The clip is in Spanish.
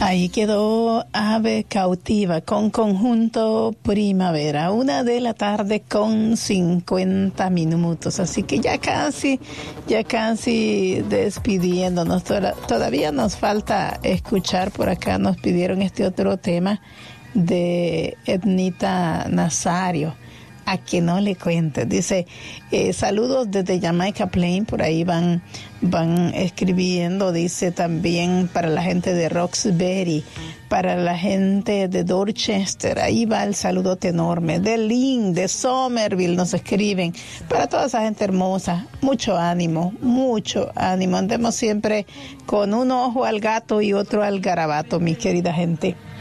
Ahí quedó Ave Cautiva con Conjunto Primavera, 1:00 con 50 minutos, así que ya casi despidiéndonos. Todavía nos falta escuchar por acá, nos pidieron este otro tema de Ednita Nazario. A que no le cuente. Dice, saludos desde Jamaica Plain, por ahí van escribiendo. Dice también para la gente de Roxbury, para la gente de Dorchester, ahí va el saludote enorme. De Lynn, de Somerville nos escriben. Para toda esa gente hermosa, mucho ánimo. Andemos siempre con un ojo al gato y otro al garabato, mi querida gente.